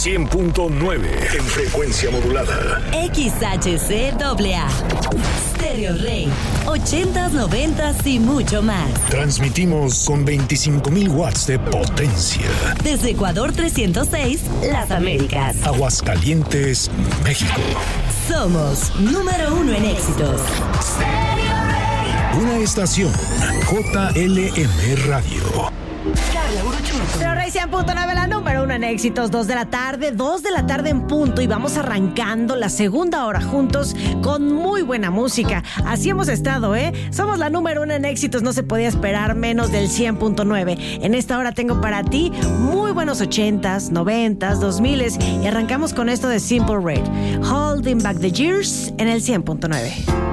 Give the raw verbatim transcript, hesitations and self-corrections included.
cien punto nueve en frecuencia modulada. X H C A A. Stereo Rey. ochentas, noventas y mucho más. Transmitimos con veinticinco mil watts de potencia. Desde Ecuador trescientos seis, Las Américas. Aguascalientes, México. Somos número uno en éxitos. Una estación J L M Radio. Pero Rey cien punto nueve, la número uno en éxitos, dos de la tarde, dos de la tarde en punto, y vamos arrancando la segunda hora juntos con muy buena música. Así hemos estado, ¿eh? Somos la número uno en éxitos, no se podía esperar menos del cien punto nueve. En esta hora tengo para ti muy buenos ochentas, noventas, dos miles, y arrancamos con esto de Simple Red, Holding Back the Years, en el cien punto nueve.